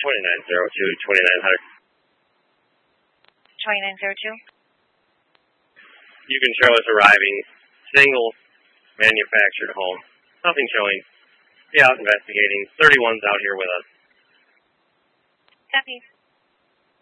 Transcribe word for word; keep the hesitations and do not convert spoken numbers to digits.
twenty-nine oh two, twenty-nine hundred. twenty-nine oh two. Yukon Charlotte's arriving. Single manufactured home. Nothing showing. Be out investigating. thirty-one's out here with us. Copy.